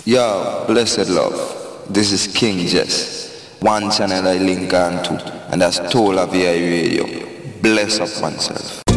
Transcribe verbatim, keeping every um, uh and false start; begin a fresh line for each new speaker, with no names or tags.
Yo, blessed love. This is King Jess. One channel I link on to, and that's Tola V I Radio. Bless up oneself.